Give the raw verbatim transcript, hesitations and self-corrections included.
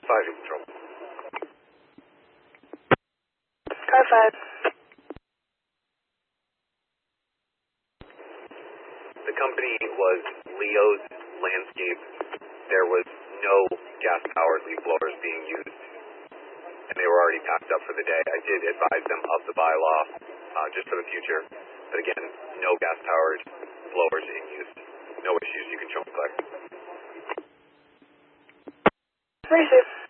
five, in control. Car five. The company was Leo's Landscape. There was no gas-powered leaf blowers being used, and they were already packed up for the day. I did advise them of the bylaw, uh, just for the future. But again, no gas-powered blowers being used. No issues. You can show them collect. Very safe.